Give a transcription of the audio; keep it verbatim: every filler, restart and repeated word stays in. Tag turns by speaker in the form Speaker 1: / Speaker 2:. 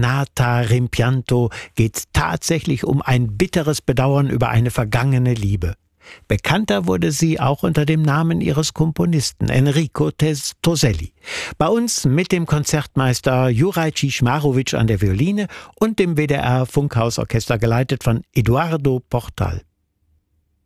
Speaker 1: Sonata Rimpianto geht es tatsächlich um ein bitteres Bedauern über eine vergangene Liebe. Bekannter wurde sie auch unter dem Namen ihres Komponisten Enrico Toselli. Bei uns mit dem Konzertmeister Juraj Ciszmarowitsch an der Violine und dem W D R Funkhausorchester geleitet von Eduardo Portal.